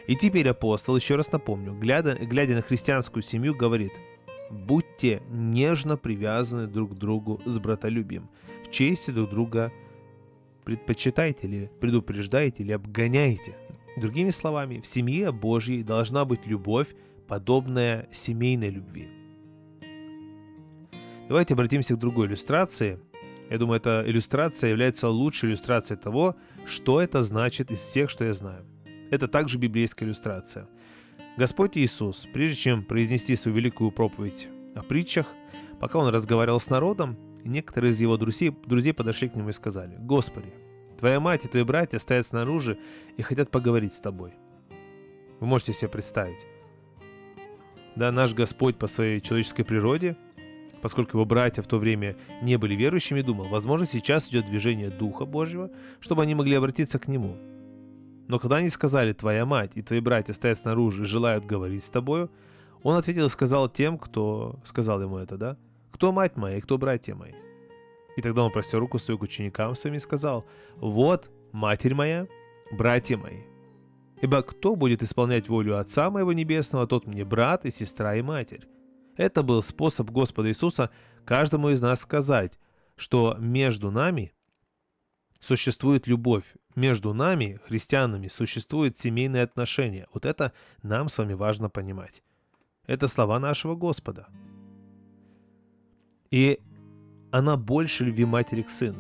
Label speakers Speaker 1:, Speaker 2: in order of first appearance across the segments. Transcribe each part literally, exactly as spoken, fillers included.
Speaker 1: И теперь апостол, еще раз напомню, глядя, глядя на христианскую семью, говорит: будьте нежно привязаны друг к другу с братолюбием, в чести друг друга предпочитайте или предупреждайте или обгоняйте. Другими словами, в семье Божьей должна быть любовь, подобная семейной любви. Давайте обратимся к другой иллюстрации. Я думаю, эта иллюстрация является лучшей иллюстрацией того, что это значит из всех, что я знаю. Это также библейская иллюстрация. Господь Иисус, прежде чем произнести свою великую проповедь о притчах, пока Он разговаривал с народом, некоторые из Его друзей, друзей подошли к Нему и сказали: «Господи, Твоя мать и Твои братья стоят снаружи и хотят поговорить с Тобой». Вы можете себе представить. Да, наш Господь по своей человеческой природе, поскольку Его братья в то время не были верующими, думал: возможно, сейчас идет движение Духа Божьего, чтобы они могли обратиться к Нему. Но когда они сказали: «Твоя мать и твои братья стоят снаружи и желают говорить с тобою», Он ответил и сказал тем, кто сказал ему это, да: «Кто мать моя и кто братья мои?» И тогда Он простер руку свою к ученикам своим и сказал: «Вот матерь моя, братья мои. Ибо кто будет исполнять волю Отца моего Небесного, тот мне брат и сестра и матерь». Это был способ Господа Иисуса каждому из нас сказать, что между нами существует любовь, между нами, христианами, существуют семейные отношения. Вот это нам с вами важно понимать. Это слова нашего Господа. И она больше любви матери к сыну.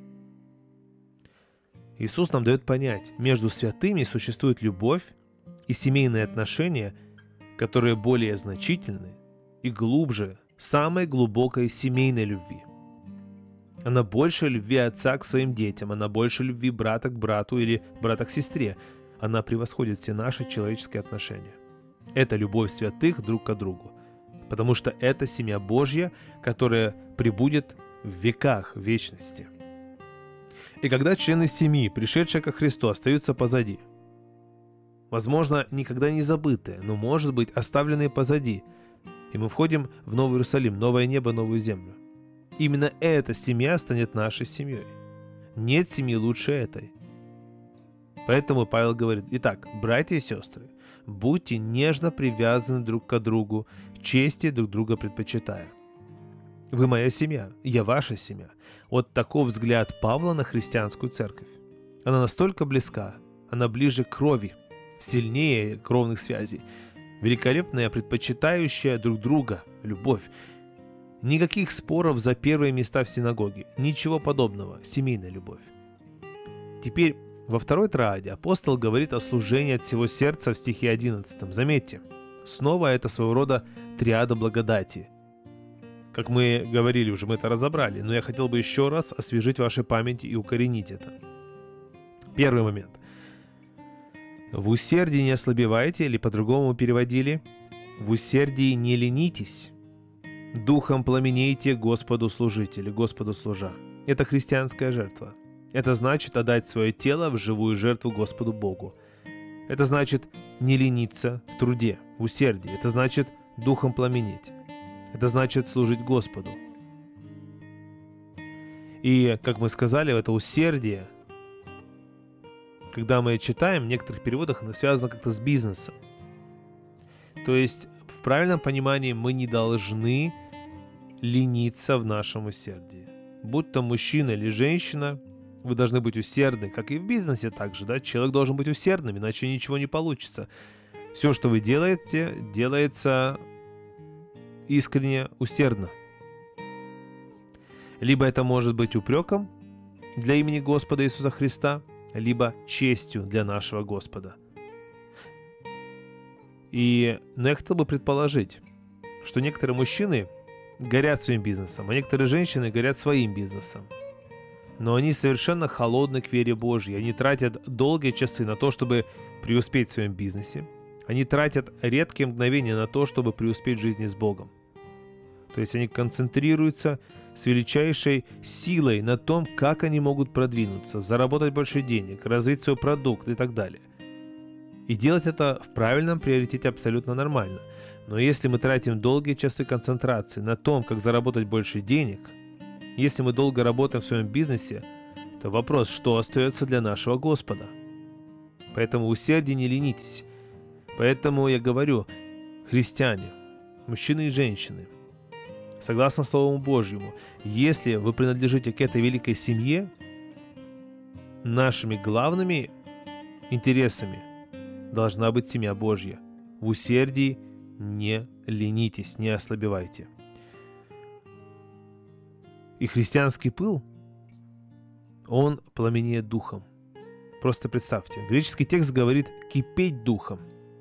Speaker 1: Иисус нам дает понять, между святыми существует любовь и семейные отношения, которые более значительны и глубже самой глубокой семейной любви. Она больше любви отца к своим детям, она больше любви брата к брату или брата к сестре. Она превосходит все наши человеческие отношения. Это любовь святых друг к другу, потому что это семья Божья, которая пребудет в веках, в вечности. И когда члены семьи, пришедшие ко Христу, остаются позади, возможно, никогда не забытые, но, может быть, оставленные позади, и мы входим в Новый Иерусалим, новое небо, новую землю, именно эта семья станет нашей семьей. Нет семьи лучше этой. Поэтому Павел говорит: итак, братья и сестры, будьте нежно привязаны друг к другу, в чести друг друга предпочитая. Вы моя семья, я ваша семья. Вот таков взгляд Павла на христианскую церковь. Она настолько близка, она ближе к крови, сильнее кровных связей, великолепная, предпочитающая друг друга любовь. Никаких споров за первые места в синагоге, ничего подобного, семейная любовь. Теперь во второй троаде апостол говорит о служении от всего сердца в стихе одиннадцатом. Заметьте, снова это своего рода триада благодати. Как мы говорили уже, мы это разобрали, но я хотел бы еще раз освежить ваши памяти и укоренить это. Первый момент. В усердии не ослабевайте, или по-другому переводили: в усердии не ленитесь. Духом пламенейте Господу служить или Господу служа. Это христианская жертва. Это значит отдать свое тело в живую жертву Господу Богу. Это значит не лениться в труде, в усердии. Это значит духом пламенеть. Это значит служить Господу. И, как мы сказали, это усердие, когда мы читаем, в некоторых переводах оно связано как-то с бизнесом. То есть, в правильном понимании, мы не должны лениться в нашем усердии. Будь то мужчина или женщина, вы должны быть усердны, как и в бизнесе также, да? Человек должен быть усердным, иначе ничего не получится. Все, что вы делаете, делается искренне, усердно. Либо это может быть упреком для имени Господа Иисуса Христа, либо честью для нашего Господа. И но я хотел бы предположить, что некоторые мужчины горят своим бизнесом, а некоторые женщины горят своим бизнесом. Но они совершенно холодны к вере Божьей. Они тратят долгие часы на то, чтобы преуспеть в своем бизнесе. Они тратят редкие мгновения на то, чтобы преуспеть в жизни с Богом. То есть они концентрируются с величайшей силой на том, как они могут продвинуться, заработать больше денег, развить свой продукт и так далее. И делать это в правильном приоритете абсолютно нормально. Но если мы тратим долгие часы концентрации на том, как заработать больше денег, если мы долго работаем в своем бизнесе, то вопрос, что остается для нашего Господа. Поэтому усердие не ленитесь. Поэтому я говорю, христиане, мужчины и женщины, согласно Слову Божьему, если вы принадлежите к этой великой семье, нашими главными интересами должна быть семья Божья. В усердии не ленитесь, не ослабевайте. И христианский пыл, он пламенеет духом. Просто представьте, греческий текст говорит «кипеть духом».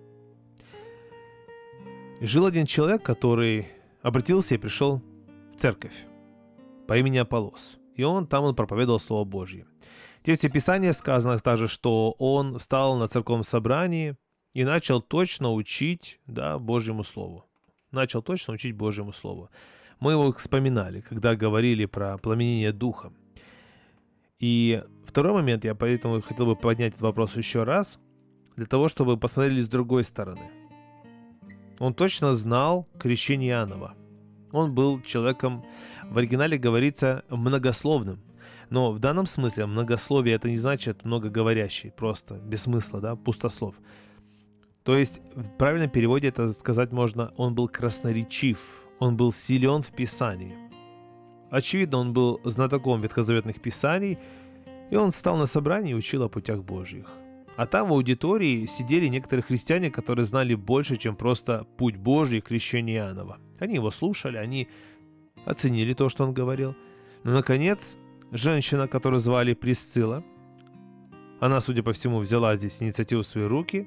Speaker 1: И жил один человек, который обратился и пришел в церковь по имени Аполлос. И он там он проповедовал Слово Божье. В тексте Писания сказано также, что он встал на церковном собрании и начал точно учить, да, Божьему Слову. Начал точно учить Божьему Слову. Мы его вспоминали, когда говорили про пламенение духа. И второй момент, я поэтому хотел бы поднять этот вопрос еще раз, для того, чтобы посмотрели с другой стороны. Он точно знал крещение Иоаннова. Он был человеком, в оригинале говорится, многословным. Но в данном смысле многословие это не значит многоговорящий, просто без смысла, да, пустослов. То есть в правильном переводе это сказать можно, он был красноречив, он был силен в Писании. Очевидно, он был знатоком ветхозаветных писаний, и он встал на собрании и учил о путях Божьих. А там в аудитории сидели некоторые христиане, которые знали больше, чем просто путь Божий и крещение Иоаннова. Они его слушали, они оценили то, что он говорил. Но, наконец, женщина, которую звали Присцилла, она, судя по всему, взяла здесь инициативу в свои руки.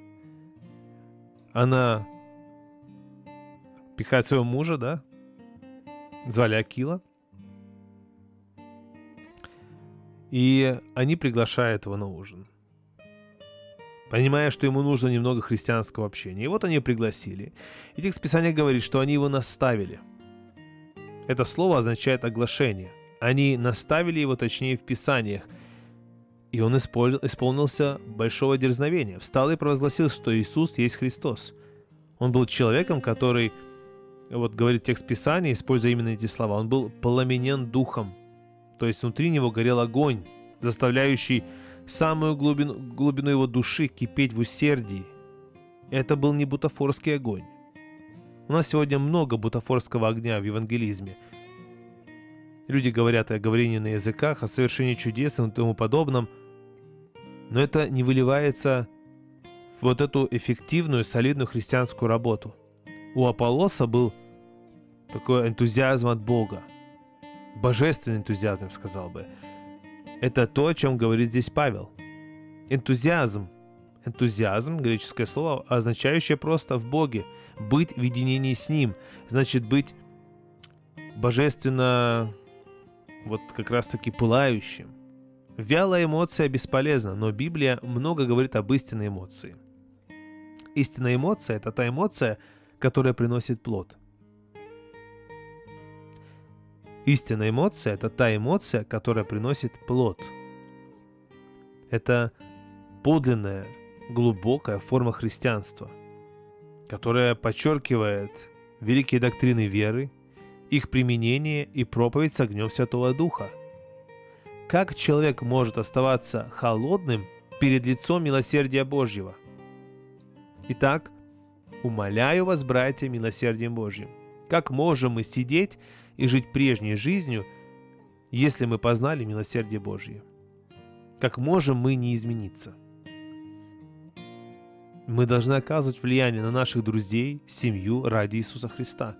Speaker 1: Она пихает своего мужа, да? Звали Акила. И они приглашают его на ужин, понимая, что ему нужно немного христианского общения. И вот они пригласили. И текст Писания говорит, что они его наставили. Это слово означает оглашение. Они наставили его, точнее, в Писаниях. И он исполнился большого дерзновения. Встал и провозгласил, что Иисус есть Христос. Он был человеком, который, вот говорит текст Писания, используя именно эти слова, он был пламенен духом. То есть внутри него горел огонь, заставляющий самую глубину, глубину его души кипеть в усердии. Это был не бутафорский огонь. У нас сегодня много бутафорского огня в евангелизме. Люди говорят о говорении на языках, о совершении чудес и тому подобном, но это не выливается в вот эту эффективную, солидную христианскую работу. У Аполлоса был такой энтузиазм от Бога. Божественный энтузиазм, сказал бы. Это то, о чем говорит здесь Павел. Энтузиазм. Энтузиазм, греческое слово, означающее просто в Боге. Быть в единении с Ним. Значит, быть божественно, вот как раз-таки пылающим. Вялая эмоция бесполезна, но Библия много говорит об истинной эмоции. Истинная эмоция – это та эмоция, которая приносит плод. Истинная эмоция – это та эмоция, которая приносит плод. Это подлинная, глубокая форма христианства, которая подчеркивает великие доктрины веры, их применение и проповедь с огнем Святого Духа. Как человек может оставаться холодным перед лицом милосердия Божьего? Итак, умоляю вас, братья, милосердием Божьим, как можем мы сидеть и жить прежней жизнью, если мы познали милосердие Божье? Как можем мы не измениться? Мы должны оказывать влияние на наших друзей, семью ради Иисуса Христа.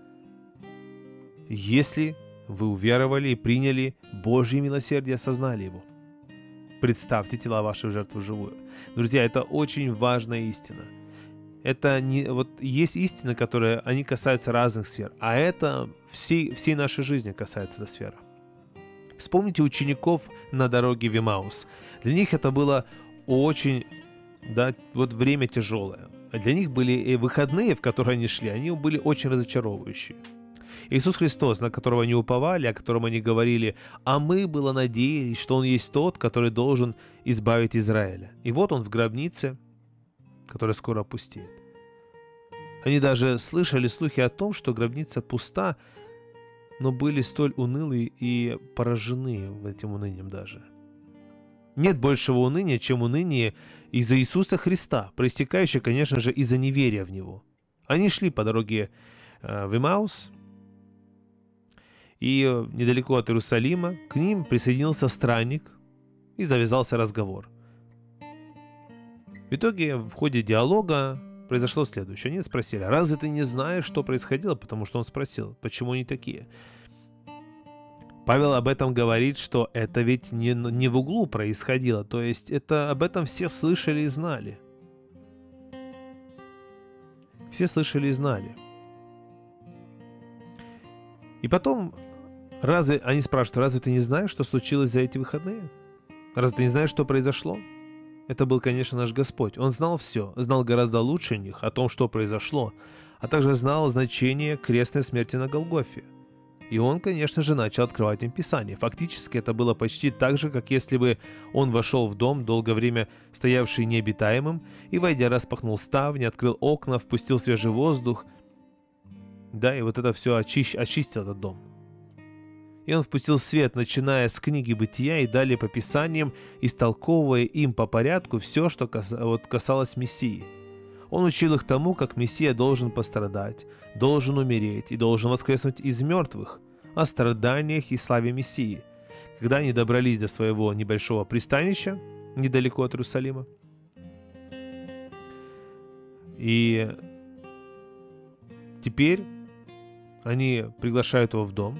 Speaker 1: Если вы уверовали и приняли Божье милосердие, осознали его, представьте тела ваши в жертву живую. Друзья, это очень важная истина. Это не, вот есть истины, которые они касаются разных сфер, а это всей, всей нашей жизни касается эта сфера. Вспомните учеников на дороге в Эмаус. Для них это было очень, да, вот время тяжелое. Для них были и выходные, в которые они шли, они были очень разочаровывающие. Иисус Христос, на которого они уповали, о котором они говорили, а мы было надеялись, что Он есть тот, который должен избавить Израиля. И вот Он в гробнице, которая скоро опустеет. Они даже слышали слухи о том, что гробница пуста, но были столь унылые и поражены этим унынием даже. Нет большего уныния, чем уныние из-за Иисуса Христа, проистекающее, конечно же, из-за неверия в Него. Они шли по дороге э, в Эмаус, и э, недалеко от Иерусалима к ним присоединился странник, и завязался разговор. В итоге, в ходе диалога произошло следующее. Они спросили: а разве ты не знаешь, что происходило? Потому что он спросил, почему они такие. Павел об этом говорит, что это ведь не, не в углу происходило, то есть это об этом все слышали и знали. Все слышали и знали. И потом, разве, они спрашивают: разве ты не знаешь, что случилось за эти выходные? Разве ты не знаешь, что произошло? Это был, конечно, наш Господь. Он знал все, знал гораздо лучше них о том, что произошло, а также знал значение крестной смерти на Голгофе. И он, конечно же, начал открывать им Писание. Фактически это было почти так же, как если бы он вошел в дом, долгое время стоявший необитаемым, и, войдя, распахнул ставни, открыл окна, впустил свежий воздух. Да, и вот это все очи... очистил этот дом. И он впустил свет, начиная с книги Бытия и далее по Писаниям, истолковывая им по порядку все, что кас... вот касалось Мессии. Он учил их тому, как Мессия должен пострадать, должен умереть и должен воскреснуть из мертвых, о страданиях и славе Мессии. Когда они добрались до своего небольшого пристанища, недалеко от Иерусалима, и теперь они приглашают его в дом,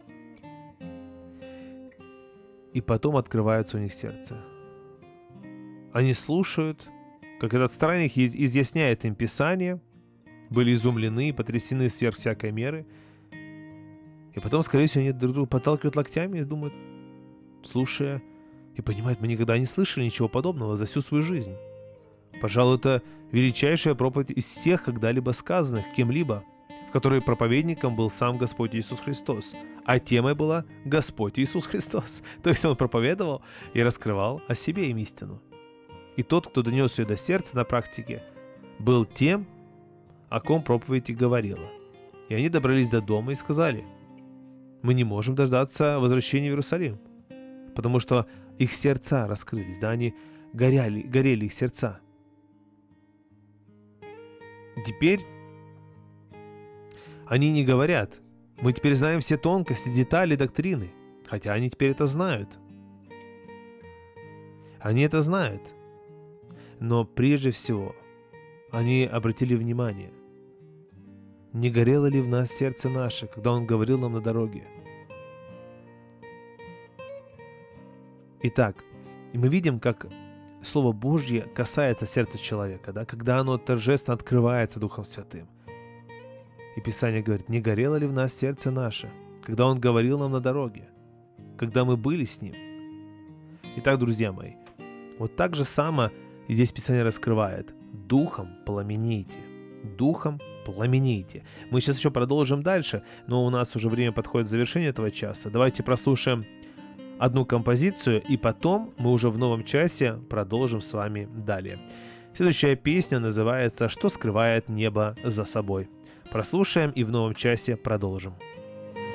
Speaker 1: и потом открывается у них сердце. Они слушают, как этот странник изъясняет им Писание, были изумлены и потрясены сверх всякой меры. И потом, скорее всего, они друг друга подталкивают локтями и думают, слушая, и понимают: мы никогда не слышали ничего подобного за всю свою жизнь. Пожалуй, это величайшая проповедь из всех когда-либо сказанных кем-либо, в которой проповедником был сам Господь Иисус Христос, а темой была Господь Иисус Христос. То есть он проповедовал и раскрывал о себе им истину. И тот, кто донес ее до сердца на практике, был тем, о ком проповедь и говорила. И они добрались до дома и сказали: мы не можем дождаться возвращения в Иерусалим, потому что их сердца раскрылись, да, они горели, горели их сердца. Теперь они не говорят: мы теперь знаем все тонкости, детали, доктрины, хотя они теперь это знают. Они это знают. Но прежде всего они обратили внимание, не горело ли в нас сердце наше, когда Он говорил нам на дороге. Итак, и мы видим, как Слово Божье касается сердца человека, да, когда оно торжественно открывается Духом Святым. И Писание говорит: не горело ли в нас сердце наше, когда Он говорил нам на дороге, когда мы были с Ним. Итак, друзья мои, вот так же само и здесь Писание раскрывает: духом пламенейте, духом пламенейте. Мы сейчас еще продолжим дальше, но у нас уже время подходит к завершению этого часа. Давайте прослушаем одну композицию, и потом мы уже в новом часе продолжим с вами далее. Следующая песня называется «Что скрывает небо за собой». Прослушаем и в новом часе продолжим.